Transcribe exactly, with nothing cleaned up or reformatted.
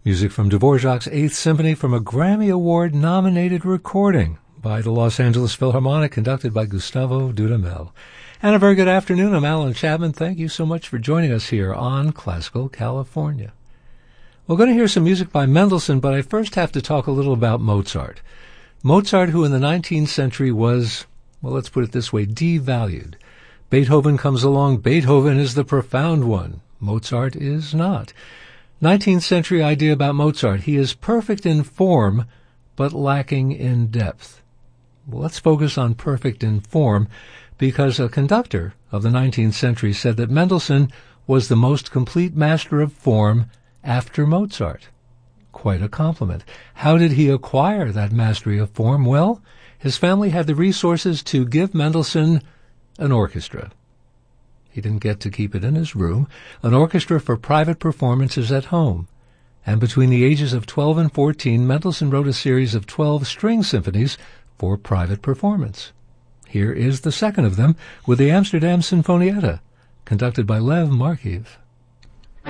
Music from Dvorak's Eighth Symphony from a Grammy Award-nominated recording by the Los Angeles Philharmonic, conducted by Gustavo Dudamel. And a very good afternoon. I'm Alan Chapman. Thank you so much for joining us here on Classical California. We're going to hear some music by Mendelssohn, but I first have to talk a little about Mozart. Mozart, who in the nineteenth century was, well, let's put it this way, devalued. Beethoven comes along. Beethoven is the profound one. Mozart is not. nineteenth century idea about Mozart. He is perfect in form, but lacking in depth. Well, let's focus on perfect in form, because a conductor of the nineteenth century said that Mendelssohn was the most complete master of form after Mozart. Quite a compliment. How did he acquire that mastery of form? Well, his family had the resources to give Mendelssohn an orchestra. He didn't get to keep it in his room, an orchestra for private performances at home. And between the ages of twelve and fourteen, Mendelssohn wrote a series of twelve string symphonies for private performance. Here is the second of them with the Amsterdam Sinfonietta, conducted by Lev Markiv.